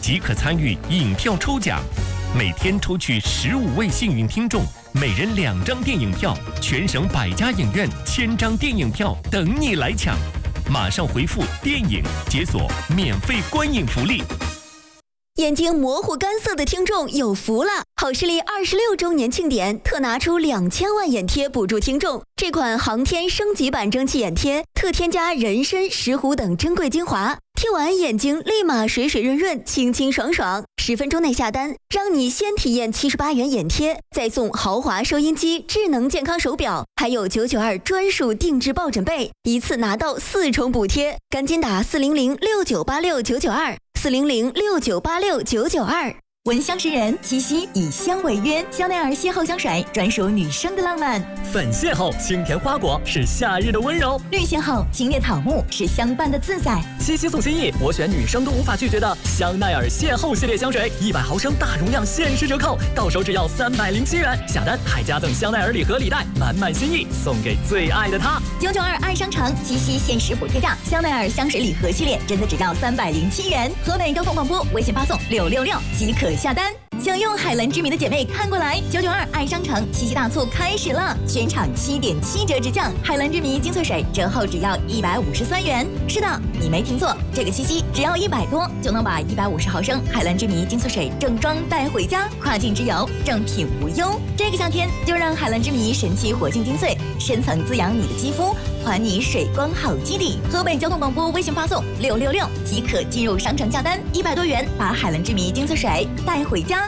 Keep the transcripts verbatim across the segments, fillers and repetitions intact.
即可参与影票抽奖，每天抽取十五位幸运听众，每人两张电影票，全省百家影院千张电影票等你来抢。马上回复电影解锁免费观影福利。 眼睛模糊干涩的听众有福了！好视力二十六周年庆典特拿出两千万眼贴补助听众。这款航天升级版蒸汽眼贴特添加人参、石斛等珍贵精华，贴完眼睛立马水水润润、清清爽爽。十分钟内下单，让你先体验七十八元眼贴，再送豪华收音机、智能健康手表，还有九九二专属定制抱枕被，一次拿到四重补贴。赶紧打四零零六九八六九九二。四零零六九八六九九二。 闻香识人，七夕以香为约，香奈儿邂逅香水专属女生的浪漫。 粉邂逅清甜花果是夏日的温柔， 绿邂逅清冽草木是相伴的自在。 七夕送心意，我选女生都无法拒绝的香奈儿邂逅系列香水，一百毫升大容量限时折扣，到手只要三百零七元，下单还加赠香奈儿礼盒礼袋，满满心意送给最爱的他。 九九二爱商城七夕限时补贴价，香奈儿香水礼盒系列真的只要三百零七元。河北交通广播微信发送六六六即可下单。想用海蓝之谜的姐妹看过来，九九二爱商城七夕大促开始了，全场七点七折直降，海蓝之谜精粹水折后只要一百五十三元。是的，你没听错，这个七夕只要一百多就能把一百五十毫升海蓝之谜精粹水正装带回家，跨境之游正品无忧。这个夏天就让海蓝之谜神奇活性精粹深层滋养你的肌肤，还你水光好基底。河北交通广播微信发送六六六即可进入商城下单，一百多元把海蓝之谜精粹水带回家。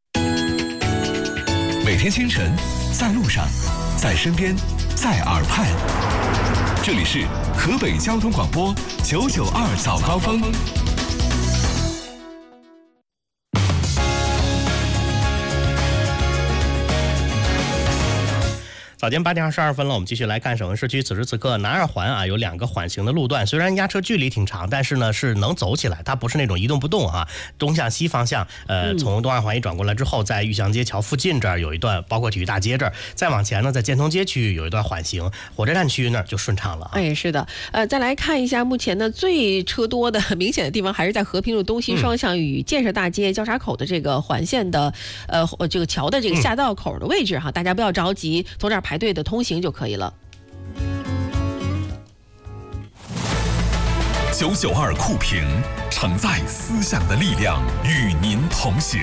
每天清晨，在路上，在身边，在耳畔，这里是河北交通广播九九二早高峰。 早间八点二十二分了，我们继续来看省会市区。此时此刻，南二环啊有两个缓行的路段，虽然压车距离挺长，但是呢是能走起来，它不是那种一动不动啊。东向西方向，呃，从东二环一转过来之后，在玉祥街桥附近这儿有一段，包括体育大街这儿，再往前呢，在建通街区域有一段缓行，火车站区域那儿就顺畅了、啊。 哎，是的，呃，再来看一下，目前呢最车多的明显的地方还是在和平路东西双向与建设大街交叉口的这个环线的，呃，这个桥的这个下道口的位置哈，大家不要着急，从这儿排队的通行就可以了。 九九二酷评承载思想的力量，与您同行。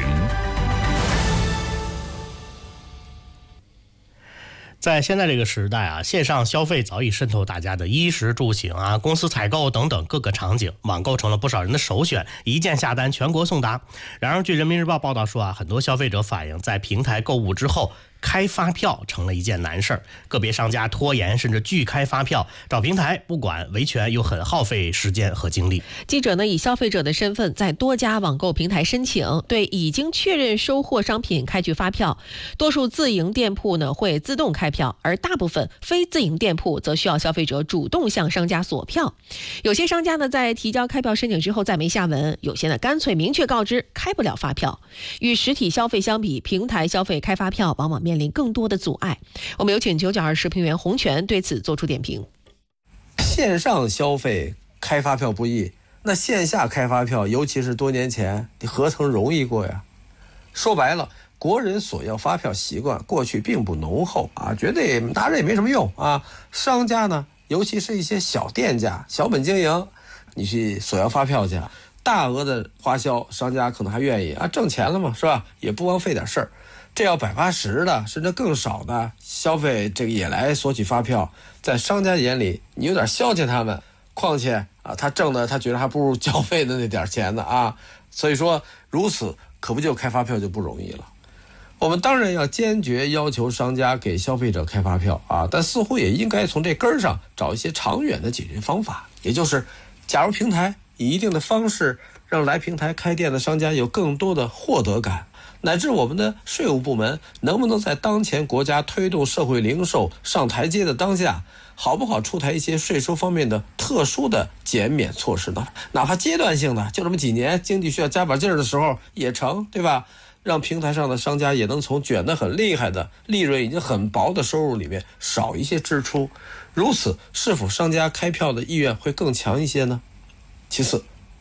在现在这个时代啊，线上消费早已渗透大家的衣食住行啊、公司采购等等各个场景，网购成了不少人的首选，一键下单全国送达。然而据人民日报报道说啊，很多消费者反映在平台购物之后，开发票成了一件难事儿，个别商家拖延甚至拒开发票，找平台不管维权又很耗费时间和精力。 记者呢以消费者的身份在多家网购平台申请，对已经确认收货商品开具发票。多数自营店铺呢会自动开票，而大部分非自营店铺则需要消费者主动向商家索票。有些商家呢在提交开票申请之后再没下文，有些呢干脆明确告知开不了发票。与实体消费相比，平台消费开发票往往面面临更多的阻碍。我们有请九九二时评员洪泉对此做出点评。 线上消费开发票不易，那线下开发票，尤其是多年前，你何曾容易过呀？说白了，国人索要发票习惯过去并不浓厚啊，觉得拿着也没什么用啊。商家呢，尤其是一些小店家、小本经营，你去索要发票去，大额的花销，商家可能还愿意啊，挣钱了嘛，是吧？也不枉费点事儿。这要百八十的甚至更少的消费，这个也来索取发票，在商家眼里你有点消遣他们，况且啊，他挣的他觉得还不如交费的那点钱呢啊，所以说如此可不就开发票就不容易了。我们当然要坚决要求商家给消费者开发票啊，但似乎也应该从这根儿上找一些长远的解决方法，也就是假如平台以一定的方式让来平台开店的商家有更多的获得感，乃至我们的税务部门能不能在当前国家推动社会零售上台阶的当下，好不好出台一些税收方面的特殊的减免措施呢？哪怕阶段性的，就这么几年经济需要加把劲儿的时候也成，对吧？让平台上的商家也能从卷得很厉害的利润已经很薄的收入里面少一些支出，如此是否商家开票的意愿会更强一些呢？其次，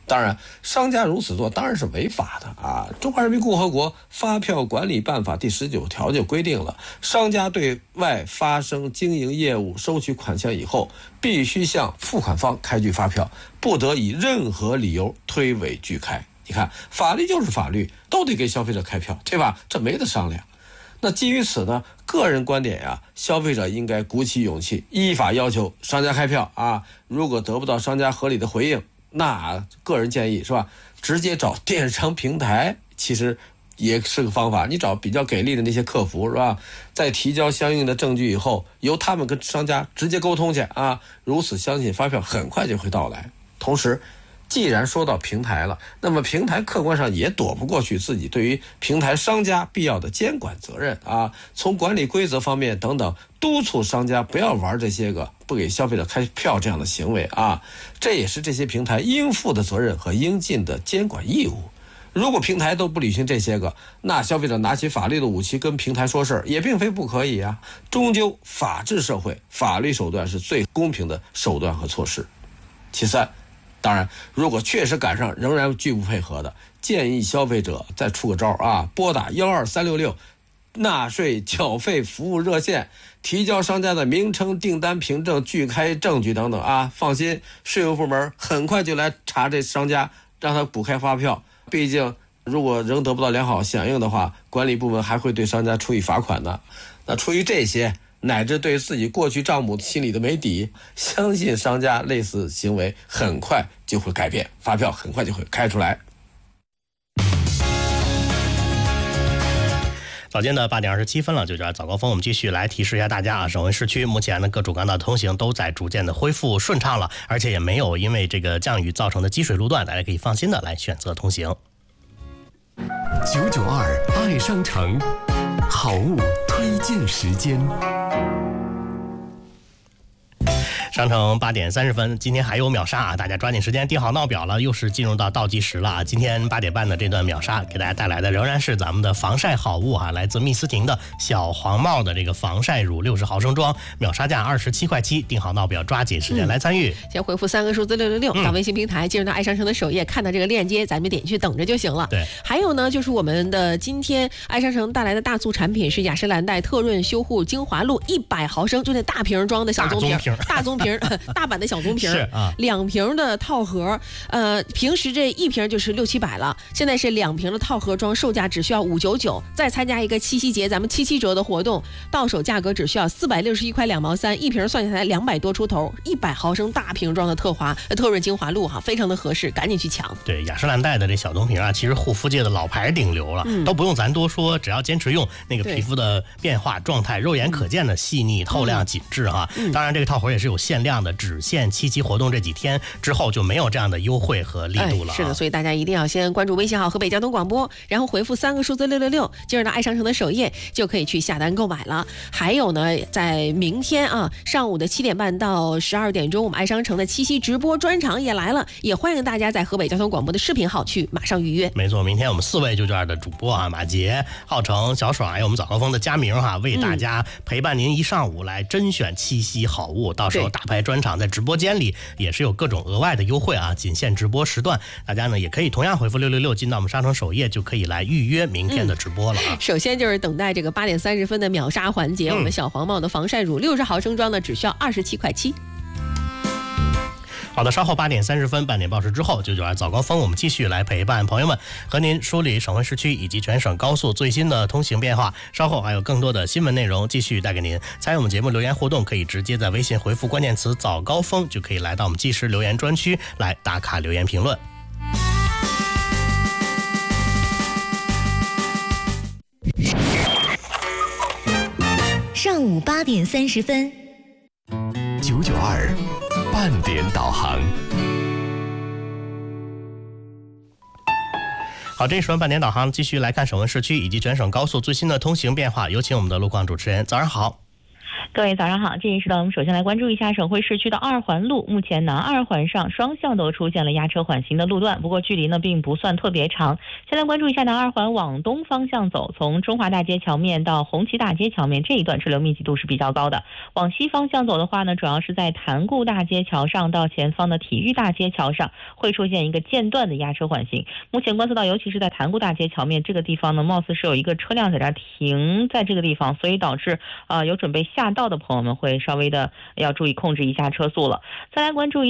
当然，商家如此做当然是违法的啊！《中华人民共和国发票管理办法》第十九条就规定了，商家对外发生经营业务、收取款项以后，必须向付款方开具发票，不得以任何理由推诿拒开。你看，法律就是法律，都得给消费者开票，对吧？这没得商量。那基于此呢，个人观点呀，消费者应该鼓起勇气，依法要求商家开票啊！如果得不到商家合理的回应，那个人建议是吧，直接找电商平台，其实也是个方法。你找比较给力的那些客服是吧，在提交相应的证据以后，由他们跟商家直接沟通去啊，如此相信发票很快就会到来。同时，既然说到平台了，那么平台客观上也躲不过去自己对于平台商家必要的监管责任啊，从管理规则方面等等，督促商家不要玩这些个不给消费者开票这样的行为啊，这也是这些平台应负的责任和应尽的监管义务。如果平台都不履行这些个，那消费者拿起法律的武器跟平台说事儿也并非不可以啊。终究法治社会，法律手段是最公平的手段和措施。其三，当然，如果确实赶上仍然拒不配合的，建议消费者再出个招啊，拨打幺二三六六纳税缴费服务热线，提交商家的名称、订单凭证、拒开证据等等啊。放心，税务部门很快就来查这商家，让他补开发票。毕竟，如果仍得不到良好响应的话，管理部门还会对商家处以罚款的。那出于这些，乃至对自己过去账目心里的没底，相信商家类似行为很快就会改变，发票很快就会开出来。 早间的八点二十七分了，就叫早高峰，我们继续来提示一下大家啊，省会市区目前呢各主干道通行都在逐渐的恢复顺畅了，而且也没有因为这个降雨造成的积水路段，大家可以放心的来选择通行。 九九二爱商城，好物推荐时间。 商城八点三十分，今天还有秒杀啊！大家抓紧时间定好闹表了，又是进入到倒计时了啊！今天八点半的这段秒杀，给大家带来的仍然是咱们的防晒好物啊，来自蜜思婷的小黄帽的这个防晒乳六十毫升装，秒杀价二十七块七，定好闹表，抓紧时间来参与。 嗯、先回复三个数字六六六到微信平台，进入到爱商城的首页，看到这个链接，咱们点进去等着就行了。 对， 还有呢，就是我们的今天爱商城带来的大促产品是雅诗兰黛特润修护精华露一百毫升，就那大瓶装的小棕瓶，大棕瓶。大版的小棕瓶， 是啊， 两瓶的套盒，呃，平时这一瓶就是六七百了，现在是两瓶的套盒装，售价只需要五九九，再参加一个七夕节咱们七七折的活动，到手价格只需要四百六十一块两毛三，一瓶算下来两百多出头，一百毫升大瓶装的特华呃特润精华露哈，非常的合适，赶紧去抢。 对，雅诗兰黛的这小棕瓶啊，其实护肤界的老牌顶流了，嗯、都不用咱多说，只要坚持用，那个皮肤的变化状态，肉眼可见的细腻、透亮、紧致哈。嗯、当然，这个套盒也是有限量的，只限七夕活动这几天，之后就没有这样的优惠和力度了、啊哎。是的，所以大家一定要先关注微信号河北交通广播，然后回复三个数字六六六，进入到爱商城的首页，就可以去下单购买了。还有呢，在明天啊上午的七点半到十二点钟，我们爱商城的七夕直播专场也来了，也欢迎大家在河北交通广播的视频号去马上预约。 没错，明天我们四位就这样的主播啊，马杰、浩成、小爽，还有我们早高峰的佳明哈、啊，为大家陪伴您一上午来甄选七夕好物，嗯、到时候大牌专场在直播间里也是有各种额外的优惠啊，仅限直播时段，大家呢也可以同样回复六六六进到我们商城首页，就可以来预约明天的直播了啊。嗯、 首先就是等待这个八点三十分的秒杀环节，嗯、我们小黄帽的防晒乳六十毫升装呢，只需要二十七块七。 好的，稍后八点三十分，半点报时之后，九九二早高峰，我们继续来陪伴朋友们，和您梳理省会市区以及全省高速最新的通行变化。稍后还有更多的新闻内容继续带给您。参与我们节目留言互动，可以直接在微信回复关键词“早高峰”，就可以来到我们即时留言专区来打卡留言评论。 上午八点三十分， 九九二。半点导航。 好，这一时段半点导航继续来看省会市区以及全省高速最新的通行变化，有请我们的路况主持人。早上好。 各位早上好，这一时段我们首先来关注一下省会市区的二环路，目前南二环上双向都出现了压车缓行的路段，不过距离呢并不算特别长。先来关注一下南二环往东方向走，从中华大街桥面到红旗大街桥面这一段车流密集度是比较高的。往西方向走的话呢，主要是在潭固大街桥上到前方的体育大街桥上会出现一个间断的压车缓行。目前观测到，尤其是在潭固大街桥面这个地方呢，貌似是有一个车辆在这儿停在这个地方，所以导致啊、呃、有准备下道的朋友们会稍微的要注意控制一下车速了。再来关注一